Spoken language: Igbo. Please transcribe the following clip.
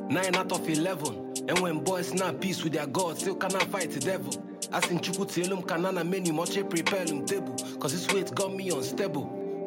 9 out of 11. And when boys not peace with their God, still cannot fight the devil. Asking Chuku Telum Kanana many much prepare table. Cause this weight got me unstable.